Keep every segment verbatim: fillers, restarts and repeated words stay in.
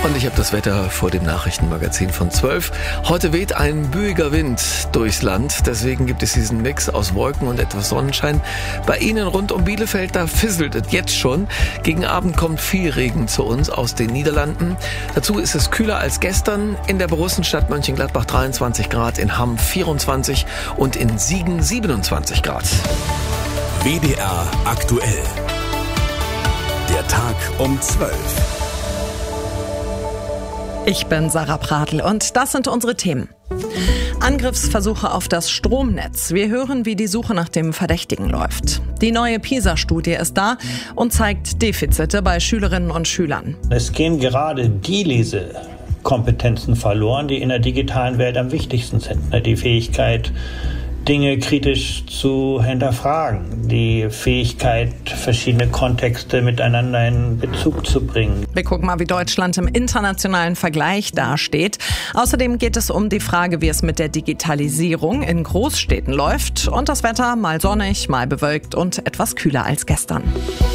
Und ich habe das Wetter vor dem Nachrichtenmagazin von zwölf. Heute weht ein büiger Wind durchs Land. Deswegen gibt es diesen Mix aus Wolken und etwas Sonnenschein. Bei Ihnen rund um Bielefeld, da fisselt es jetzt schon. Gegen Abend kommt viel Regen zu uns aus den Niederlanden. Dazu ist es kühler als gestern. In der Borussenstadt Mönchengladbach dreiundzwanzig Grad, in Hamm vierundzwanzig und in Siegen siebenundzwanzig Grad. W D R aktuell. Der Tag um zwölf. Ich bin Sarah Pradl und das sind unsere Themen. Angriffsversuche auf das Stromnetz. Wir hören, wie die Suche nach dem Verdächtigen läuft. Die neue PISA-Studie ist da und zeigt Defizite bei Schülerinnen und Schülern. Es gehen gerade die Lesekompetenzen verloren, die in der digitalen Welt am wichtigsten sind. Die Fähigkeit, Dinge kritisch zu hinterfragen, die Fähigkeit, verschiedene Kontexte miteinander in Bezug zu bringen. Wir gucken mal, wie Deutschland im internationalen Vergleich dasteht. Außerdem geht es um die Frage, wie es mit der Digitalisierung in Großstädten läuft. Und das Wetter, mal sonnig, mal bewölkt und etwas kühler als gestern.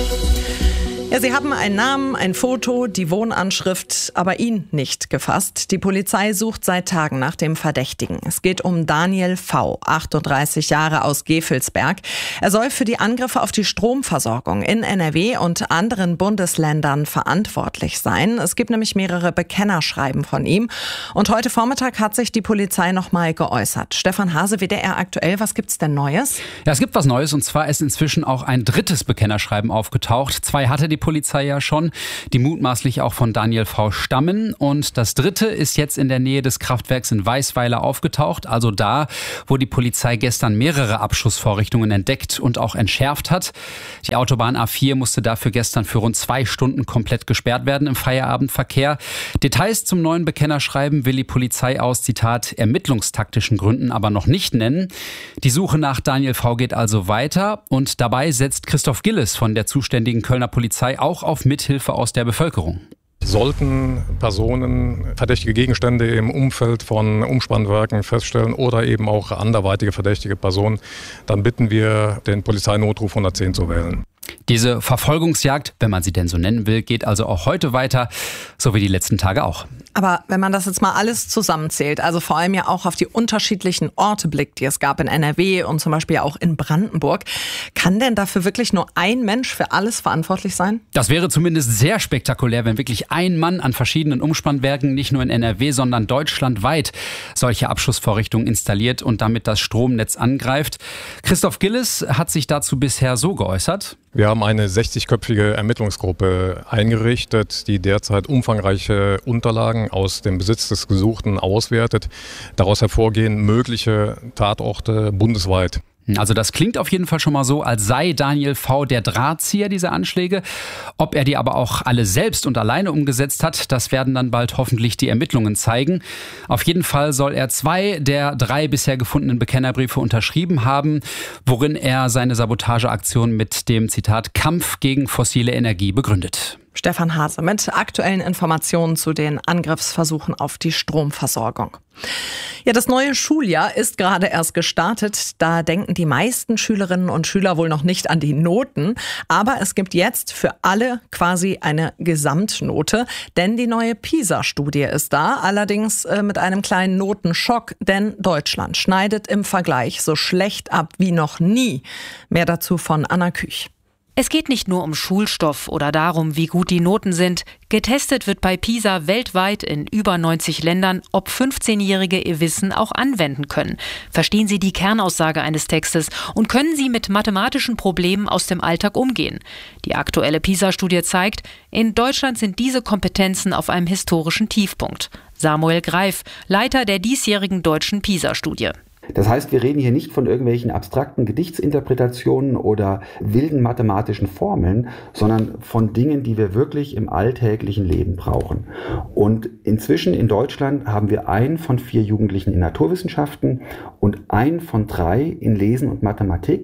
Ja, sie haben einen Namen, ein Foto, die Wohnanschrift, aber ihn nicht gefasst. Die Polizei sucht seit Tagen nach dem Verdächtigen. Es geht um Daniel V., achtunddreißig Jahre, aus Gevelsberg. Er soll für die Angriffe auf die Stromversorgung in N R W und anderen Bundesländern verantwortlich sein. Es gibt nämlich mehrere Bekennerschreiben von ihm. Und heute Vormittag hat sich die Polizei nochmal geäußert. Stefan Hase, W D R aktuell, was gibt's denn Neues? Ja, es gibt was Neues, und zwar ist inzwischen auch ein drittes Bekennerschreiben aufgetaucht. Zwei hatte die Polizei ja schon, die mutmaßlich auch von Daniel V. stammen. Und das dritte ist jetzt in der Nähe des Kraftwerks in Weisweiler aufgetaucht, also da, wo die Polizei gestern mehrere Abschussvorrichtungen entdeckt und auch entschärft hat. Die Autobahn A vier musste dafür gestern für rund zwei Stunden komplett gesperrt werden im Feierabendverkehr. Details zum neuen Bekennerschreiben will die Polizei aus, Zitat, ermittlungstaktischen Gründen aber noch nicht nennen. Die Suche nach Daniel V. geht also weiter, und dabei setzt Christoph Gilles von der zuständigen Kölner Polizei auch auf Mithilfe aus der Bevölkerung. Sollten Personen verdächtige Gegenstände im Umfeld von Umspannwerken feststellen oder eben auch anderweitige verdächtige Personen, dann bitten wir, den Polizeinotruf hundertzehn zu wählen. Diese Verfolgungsjagd, wenn man sie denn so nennen will, geht also auch heute weiter, so wie die letzten Tage auch. Aber wenn man das jetzt mal alles zusammenzählt, also vor allem ja auch auf die unterschiedlichen Orte blickt, die es gab in N R W und zum Beispiel auch in Brandenburg, kann denn dafür wirklich nur ein Mensch für alles verantwortlich sein? Das wäre zumindest sehr spektakulär, wenn wirklich ein Mann an verschiedenen Umspannwerken, nicht nur in N R W, sondern deutschlandweit, solche Abschussvorrichtungen installiert und damit das Stromnetz angreift. Christoph Gilles hat sich dazu bisher so geäußert. Wir haben eine sechzigköpfige Ermittlungsgruppe eingerichtet, die derzeit umfangreiche Unterlagen aus dem Besitz des Gesuchten auswertet. Daraus hervorgehen mögliche Tatorte bundesweit. Also das klingt auf jeden Fall schon mal so, als sei Daniel V. der Drahtzieher dieser Anschläge. Ob er die aber auch alle selbst und alleine umgesetzt hat, das werden dann bald hoffentlich die Ermittlungen zeigen. Auf jeden Fall soll er zwei der drei bisher gefundenen Bekennerbriefe unterschrieben haben, worin er seine Sabotageaktion mit dem, Zitat, Kampf gegen fossile Energie begründet. Stefan Hase mit aktuellen Informationen zu den Angriffsversuchen auf die Stromversorgung. Ja, das neue Schuljahr ist gerade erst gestartet. Da denken die meisten Schülerinnen und Schüler wohl noch nicht an die Noten. Aber es gibt jetzt für alle quasi eine Gesamtnote, denn die neue PISA-Studie ist da. Allerdings äh, mit einem kleinen Notenschock, denn Deutschland schneidet im Vergleich so schlecht ab wie noch nie. Mehr dazu von Anna Küch. Es geht nicht nur um Schulstoff oder darum, wie gut die Noten sind. Getestet wird bei PISA weltweit in über neunzig Ländern, ob fünfzehnjährige ihr Wissen auch anwenden können. Verstehen sie die Kernaussage eines Textes und können sie mit mathematischen Problemen aus dem Alltag umgehen? Die aktuelle PISA-Studie zeigt, in Deutschland sind diese Kompetenzen auf einem historischen Tiefpunkt. Samuel Greif, Leiter der diesjährigen deutschen PISA-Studie. Das heißt, wir reden hier nicht von irgendwelchen abstrakten Gedichtsinterpretationen oder wilden mathematischen Formeln, sondern von Dingen, die wir wirklich im alltäglichen Leben brauchen. Und inzwischen in Deutschland haben wir einen von vier Jugendlichen in Naturwissenschaften und einen von drei in Lesen und Mathematik,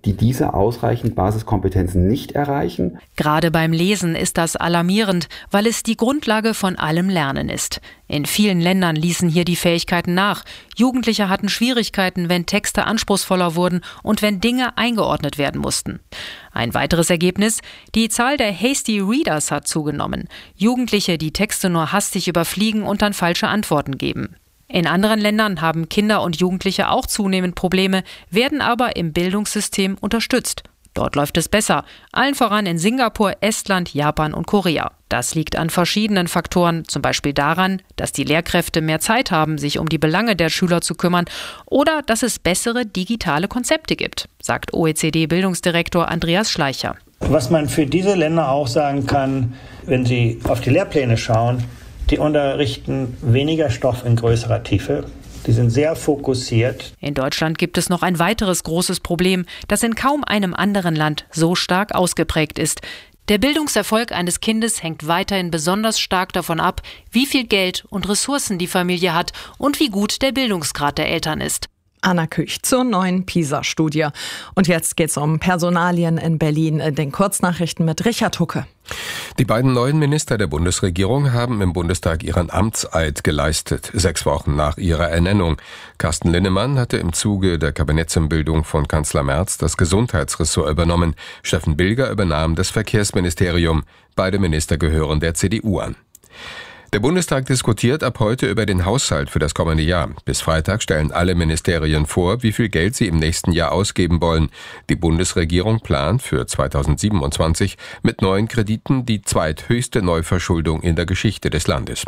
die diese ausreichend Basiskompetenzen nicht erreichen. Gerade beim Lesen ist das alarmierend, weil es die Grundlage von allem Lernen ist. In vielen Ländern ließen hier die Fähigkeiten nach. Jugendliche hatten Schwierigkeiten, wenn Texte anspruchsvoller wurden und wenn Dinge eingeordnet werden mussten. Ein weiteres Ergebnis: Die Zahl der Hasty Readers hat zugenommen. Jugendliche, die Texte nur hastig überfliegen und dann falsche Antworten geben. In anderen Ländern haben Kinder und Jugendliche auch zunehmend Probleme, werden aber im Bildungssystem unterstützt. Dort läuft es besser, allen voran in Singapur, Estland, Japan und Korea. Das liegt an verschiedenen Faktoren, zum Beispiel daran, dass die Lehrkräfte mehr Zeit haben, sich um die Belange der Schüler zu kümmern, oder dass es bessere digitale Konzepte gibt, sagt O E C D-Bildungsdirektor Andreas Schleicher. Was man für diese Länder auch sagen kann, wenn Sie auf die Lehrpläne schauen, die unterrichten weniger Stoff in größerer Tiefe. Die sind sehr fokussiert. In Deutschland gibt es noch ein weiteres großes Problem, das in kaum einem anderen Land so stark ausgeprägt ist. Der Bildungserfolg eines Kindes hängt weiterhin besonders stark davon ab, wie viel Geld und Ressourcen die Familie hat und wie gut der Bildungsgrad der Eltern ist. Anna Küch zur neuen PISA-Studie. Und jetzt geht's um Personalien in Berlin, in den Kurznachrichten mit Richard Hucke. Die beiden neuen Minister der Bundesregierung haben im Bundestag ihren Amtseid geleistet, sechs Wochen nach ihrer Ernennung. Carsten Linnemann hatte im Zuge der Kabinettsumbildung von Kanzler Merz das Gesundheitsressort übernommen. Steffen Bilger übernahm das Verkehrsministerium. Beide Minister gehören der C D U an. Der Bundestag diskutiert ab heute über den Haushalt für das kommende Jahr. Bis Freitag stellen alle Ministerien vor, wie viel Geld sie im nächsten Jahr ausgeben wollen. Die Bundesregierung plant für zweitausendsiebenundzwanzig mit neuen Krediten die zweithöchste Neuverschuldung in der Geschichte des Landes.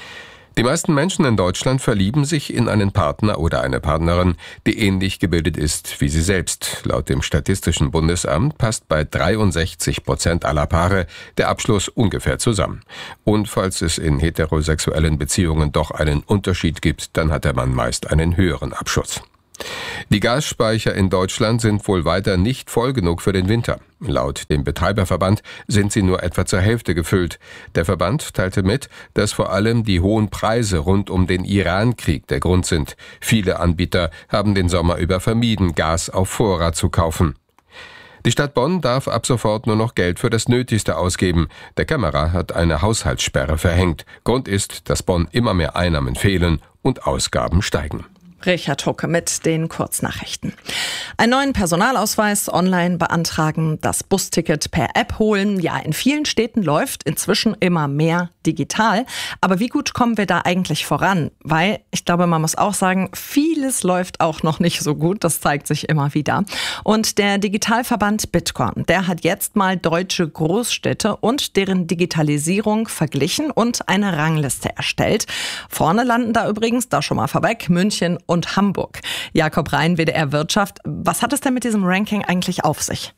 Die meisten Menschen in Deutschland verlieben sich in einen Partner oder eine Partnerin, die ähnlich gebildet ist wie sie selbst. Laut dem Statistischen Bundesamt passt bei dreiundsechzig Prozent aller Paare der Abschluss ungefähr zusammen. Und falls es in heterosexuellen Beziehungen doch einen Unterschied gibt, dann hat der Mann meist einen höheren Abschluss. Die Gasspeicher in Deutschland sind wohl weiter nicht voll genug für den Winter. Laut dem Betreiberverband sind sie nur etwa zur Hälfte gefüllt. Der Verband teilte mit, dass vor allem die hohen Preise rund um den Iran-Krieg der Grund sind. Viele Anbieter haben den Sommer über vermieden, Gas auf Vorrat zu kaufen. Die Stadt Bonn darf ab sofort nur noch Geld für das Nötigste ausgeben. Der Kämmerer hat eine Haushaltssperre verhängt. Grund ist, dass Bonn immer mehr Einnahmen fehlen und Ausgaben steigen. Richard Hucke mit den Kurznachrichten. Einen neuen Personalausweis online beantragen, das Busticket per App holen. Ja, in vielen Städten läuft inzwischen immer mehr digital. Aber wie gut kommen wir da eigentlich voran? Weil, ich glaube, man muss auch sagen, vieles läuft auch noch nicht so gut. Das zeigt sich immer wieder. Und der Digitalverband Bitkom, der hat jetzt mal deutsche Großstädte und deren Digitalisierung verglichen und eine Rangliste erstellt. Vorne landen da übrigens, da schon mal vorweg, München und Hamburg. Jakob Rhein, W D R Wirtschaft. Was hat es denn mit diesem Ranking eigentlich auf sich?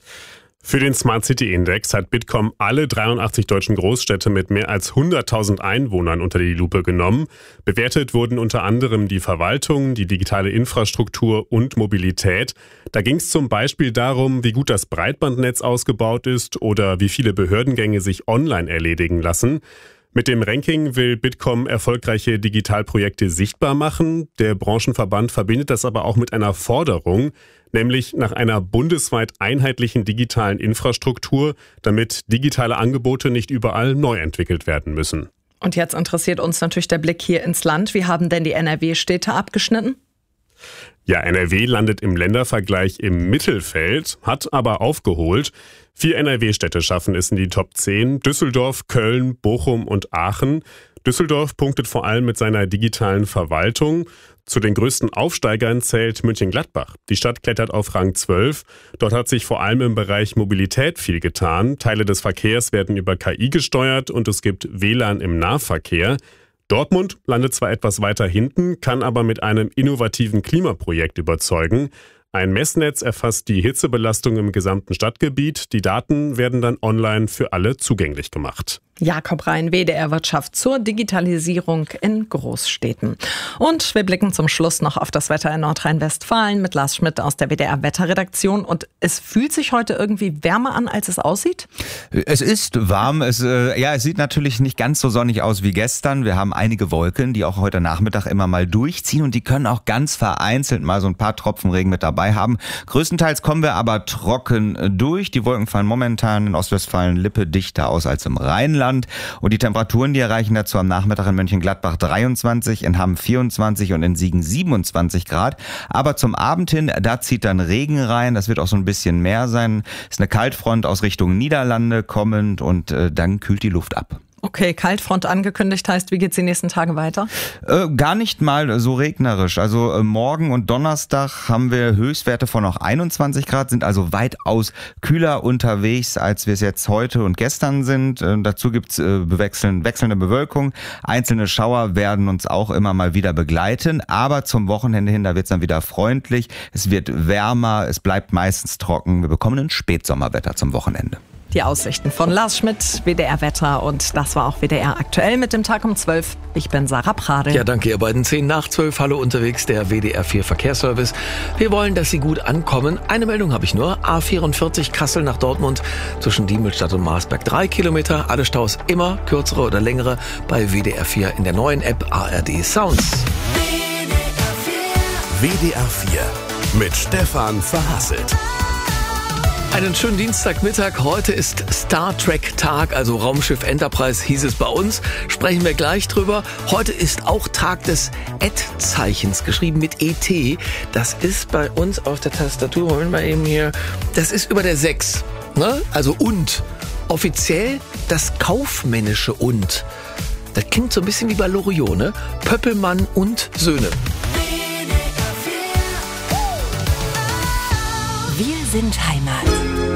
Für den Smart City Index hat Bitkom alle dreiundachtzig deutschen Großstädte mit mehr als hunderttausend Einwohnern unter die Lupe genommen. Bewertet wurden unter anderem die Verwaltung, die digitale Infrastruktur und Mobilität. Da ging es zum Beispiel darum, wie gut das Breitbandnetz ausgebaut ist oder wie viele Behördengänge sich online erledigen lassen. Mit dem Ranking will Bitkom erfolgreiche Digitalprojekte sichtbar machen. Der Branchenverband verbindet das aber auch mit einer Forderung, nämlich nach einer bundesweit einheitlichen digitalen Infrastruktur, damit digitale Angebote nicht überall neu entwickelt werden müssen. Und jetzt interessiert uns natürlich der Blick hier ins Land. Wie haben denn die N R W-Städte abgeschnitten? Ja, N R W landet im Ländervergleich im Mittelfeld, hat aber aufgeholt. Vier N R W-Städte schaffen es in die Top zehn. Düsseldorf, Köln, Bochum und Aachen. Düsseldorf punktet vor allem mit seiner digitalen Verwaltung. Zu den größten Aufsteigern zählt Mönchengladbach. Die Stadt klettert auf Rang zwölf. Dort hat sich vor allem im Bereich Mobilität viel getan. Teile des Verkehrs werden über K I gesteuert und es gibt W L A N im Nahverkehr. Dortmund landet zwar etwas weiter hinten, kann aber mit einem innovativen Klimaprojekt überzeugen. Ein Messnetz erfasst die Hitzebelastung im gesamten Stadtgebiet. Die Daten werden dann online für alle zugänglich gemacht. Jakob Rhein, W D R Wirtschaft zur Digitalisierung in Großstädten. Und wir blicken zum Schluss noch auf das Wetter in Nordrhein-Westfalen mit Lars Schmidt aus der W D R Wetterredaktion. Und es fühlt sich heute irgendwie wärmer an, als es aussieht? Es ist warm. Es, äh, ja, es sieht natürlich nicht ganz so sonnig aus wie gestern. Wir haben einige Wolken, die auch heute Nachmittag immer mal durchziehen und die können auch ganz vereinzelt mal so ein paar Tropfen Regen mit dabei haben. Größtenteils kommen wir aber trocken durch. Die Wolken fallen momentan in Ostwestfalen-Lippe dichter aus als im Rheinland. Und die Temperaturen, die erreichen dazu am Nachmittag in Mönchengladbach dreiundzwanzig, in Hamm vierundzwanzig und in Siegen siebenundzwanzig Grad. Aber zum Abend hin, da zieht dann Regen rein. Das wird auch so ein bisschen mehr sein. Ist eine Kaltfront aus Richtung Niederlande kommend und äh, dann kühlt die Luft ab. Okay, Kaltfront angekündigt heißt, wie geht's die nächsten Tage weiter? Äh, gar nicht mal so regnerisch. Also äh, morgen und Donnerstag haben wir Höchstwerte von noch einundzwanzig Grad, sind also weitaus kühler unterwegs, als wir es jetzt heute und gestern sind. Äh, dazu gibt's äh, bewechseln, wechselnde Bewölkung. Einzelne Schauer werden uns auch immer mal wieder begleiten. Aber zum Wochenende hin, da wird's dann wieder freundlich. Es wird wärmer, es bleibt meistens trocken. Wir bekommen ein Spätsommerwetter zum Wochenende. Die Aussichten von Lars Schmidt, W D R Wetter, und das war auch W D R aktuell mit dem Tag um zwölf. Ich bin Sarah Pradel. Ja, danke ihr beiden. zehn nach zwölf, hallo unterwegs, der W D R vier Verkehrsservice. Wir wollen, dass Sie gut ankommen. Eine Meldung habe ich nur. A vierundvierzig Kassel nach Dortmund zwischen Diemelstadt und Marsberg. Drei Kilometer, alle Staus immer kürzere oder längere bei W D R vier in der neuen App A R D Sounds. W D R vier mit Stefan Verhasselt. Einen schönen Dienstagmittag. Heute ist Star Trek Tag, also Raumschiff Enterprise hieß es bei uns. Sprechen wir gleich drüber. Heute ist auch Tag des Et-Zeichens, geschrieben mit E T. Das ist bei uns auf der Tastatur, Moment mal eben hier, das ist über der sechs, ne? Also und. Offiziell das kaufmännische und. Das klingt so ein bisschen wie bei Loriot, ne? Pöppelmann und Söhne. Wir sind Heimat.